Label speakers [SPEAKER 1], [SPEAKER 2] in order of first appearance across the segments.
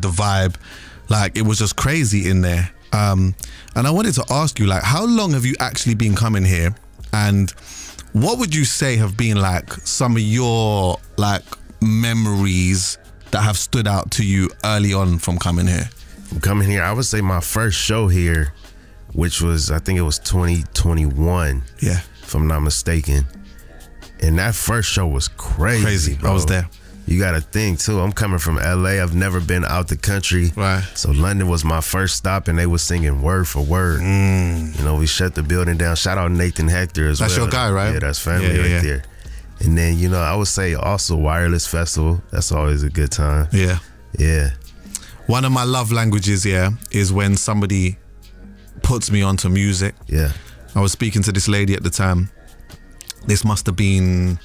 [SPEAKER 1] the vibe. Like, it was just crazy in there. And I wanted to ask you, like, how long have you actually been coming here? And what would you say have been like some of your like memories that have stood out to you early on from coming here?
[SPEAKER 2] From coming here, I would say my first show here, which was, I think it was 2021.
[SPEAKER 1] Yeah.
[SPEAKER 2] If I'm not mistaken. And that first show was crazy, bro.
[SPEAKER 1] I was there.
[SPEAKER 2] You gotta think too, I'm coming from LA. I've never been out the country.
[SPEAKER 1] Right.
[SPEAKER 2] So London was my first stop, and they were singing word for word. You know, we shut the building down. Shout out Nathan Hector as well.
[SPEAKER 1] That's your guy, right?
[SPEAKER 2] Yeah, that's family right there. And then, you know, I would say also Wireless Festival. That's always a good time.
[SPEAKER 1] Yeah.
[SPEAKER 2] Yeah.
[SPEAKER 1] One of my love languages, is when somebody puts me onto music.
[SPEAKER 2] Yeah.
[SPEAKER 1] I was speaking to this lady at the time. This must have been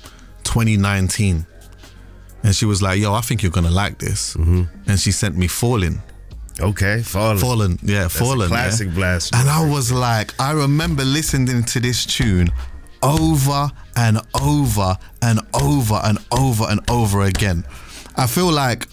[SPEAKER 1] 2019. And she was like, yo, I think you're gonna like this. And she sent me Fallen.
[SPEAKER 2] Okay, Fallen.
[SPEAKER 1] Yeah,
[SPEAKER 2] That's
[SPEAKER 1] Fallen.
[SPEAKER 2] a classic blast.
[SPEAKER 1] And I was like, I remember listening to this tune over and over and over and over and over again. I feel like,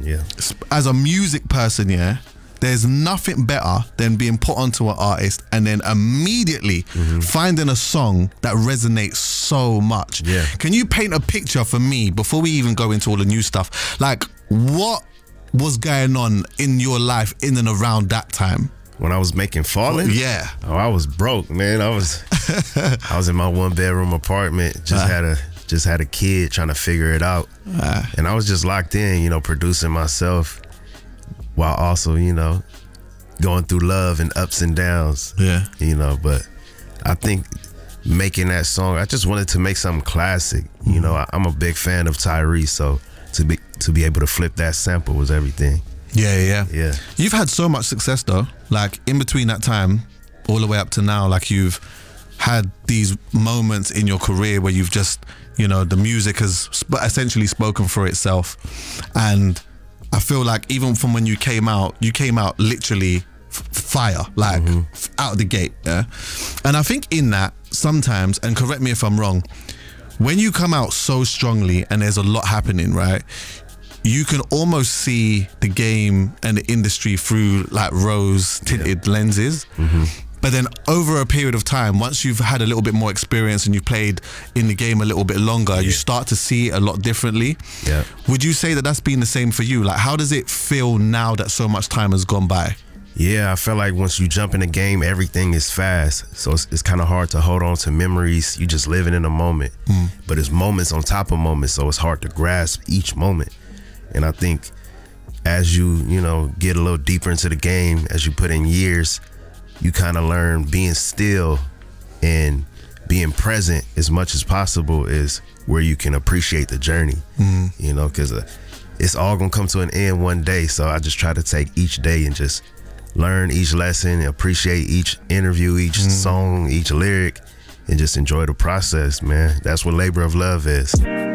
[SPEAKER 1] as a music person, there's nothing better than being put onto an artist and then immediately finding a song that resonates so much.
[SPEAKER 2] Yeah.
[SPEAKER 1] Can you paint a picture for me before we even go into all the new stuff? Like, what was going on in your life in and around that time?
[SPEAKER 2] When I was making Fallen?
[SPEAKER 1] Yeah.
[SPEAKER 2] Oh, I was broke, man. I was in my 1-bedroom apartment, just had a kid trying to figure it out. And I was just locked in, you know, producing myself, while also, you know, going through love and ups and downs.
[SPEAKER 1] Yeah.
[SPEAKER 2] You know, but I think making that song, I just wanted to make something classic. You know, I'm a big fan of Tyrese, so to be able to flip that sample was everything.
[SPEAKER 1] Yeah.
[SPEAKER 2] You've
[SPEAKER 1] had so much success though, like in between that time, all the way up to now, like you've had these moments in your career where you've just, you know, the music has essentially spoken for itself. And I feel like even from when you came out literally fire, like out the gate. Yeah. And I think in that sometimes, and correct me if I'm wrong, when you come out so strongly and there's a lot happening, right? You can almost see the game and the industry through like rose tinted lenses. But then over a period of time, once you've had a little bit more experience and you've played in the game a little bit longer, you start to see it a lot differently.
[SPEAKER 2] Yeah.
[SPEAKER 1] Would you say that that's been the same for you? Like, how does it feel now that so much time has gone by?
[SPEAKER 2] Yeah, I feel like once you jump in the game, everything is fast. So it's kind of hard to hold on to memories. You just living in a moment. But it's moments on top of moments, so it's hard to grasp each moment. And I think as you know, get a little deeper into the game, as you put in years, you kind of learn being still and being present as much as possible is where you can appreciate the journey. You know, because it's all gonna come to an end one day. So I just try to take each day and just learn each lesson, appreciate each interview, each song, each lyric, and just enjoy the process, man. That's what labor of love is.